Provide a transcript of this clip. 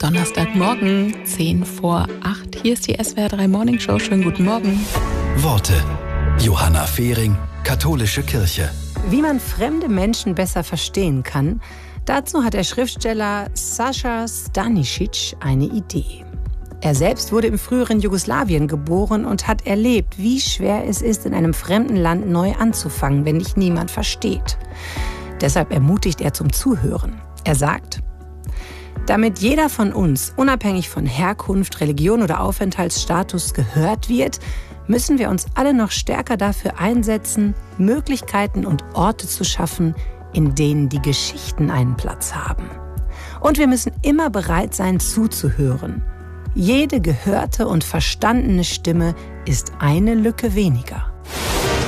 Donnerstagmorgen, 7:10. Hier ist die SWR 3 Morning Show. Schönen guten Morgen. Worte. Johanna Fehring, Katholische Kirche. Wie man fremde Menschen besser verstehen kann, dazu hat der Schriftsteller Sascha Stanisic eine Idee. Er selbst wurde im früheren Jugoslawien geboren und hat erlebt, wie schwer es ist, in einem fremden Land neu anzufangen, wenn dich niemand versteht. Deshalb ermutigt er zum Zuhören. Er sagt: Damit jeder von uns, unabhängig von Herkunft, Religion oder Aufenthaltsstatus, gehört wird, müssen wir uns alle noch stärker dafür einsetzen, Möglichkeiten und Orte zu schaffen, in denen die Geschichten einen Platz haben. Und wir müssen immer bereit sein, zuzuhören. Jede gehörte und verstandene Stimme ist eine Lücke weniger.